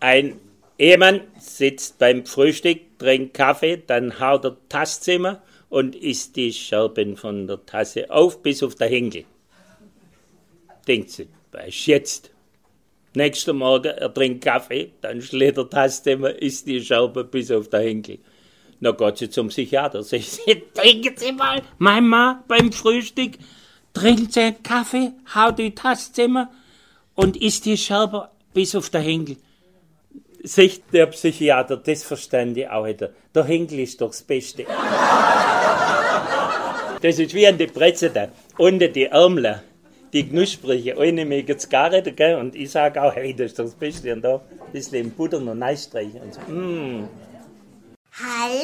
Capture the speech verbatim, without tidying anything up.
Ein Ehemann sitzt beim Frühstück, trinkt Kaffee, dann haut er Tasszimmer und isst die Scherben von der Tasse auf bis auf den Henkel. Denkt sie, was ist jetzt? Nächsten Morgen, er trinkt Kaffee, dann schlägt er Tasszimmer, isst die Scherbe bis auf den Henkel. Na geht sie zum Psychiater, sagt sie, denken Sie mal, mein Mann beim Frühstück trinkt sie Kaffee, haut die Tasszimmer und isst die Scherbe bis auf den Henkel. Sagt der Psychiater, das verstand ich auch nicht. Der Henkel ist doch das Beste. Das ist wie an die Brezel da. Unten die Ärmel, die knusprige, eine mögen es gar nicht, gell? Und ich sage auch, hey, das ist doch das Beste. Und da ein bisschen Butter noch reinstreichen und so. Mm. Hallo?